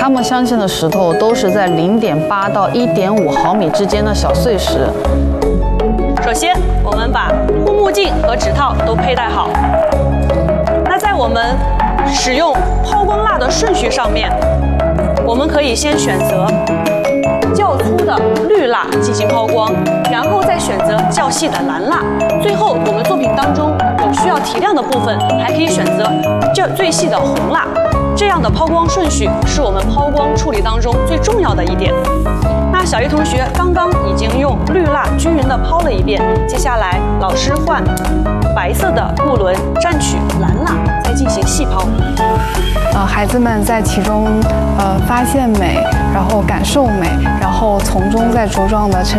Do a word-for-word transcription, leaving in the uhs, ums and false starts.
它们镶嵌的石头都是在零点八到一点五毫米之间的小碎石。 首先，我们把护目镜和指套都佩戴好。那在我们使用抛光蜡的顺序上面，我们可以先选择较粗的绿蜡进行抛光，然后再选择较细的蓝蜡，最后我们作品当中有需要提亮的部分，还可以选择较最细的红蜡。这样的抛光顺序是我们抛光处理当中最重要的一点。那小鱼同学刚刚已经用绿蜡均匀的抛了一遍，接下来老师换白色的布轮蘸取蓝蜡，再进行细抛。 呃，孩子们在其中呃发现美，然后感受美，然后从中再茁壮的成。